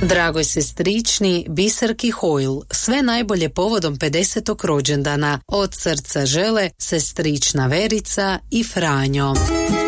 Dragoj sestrični Biserki Hoyle, sve najbolje povodom 50. rođendana. Od srca žele sestrična Verica i Franjo.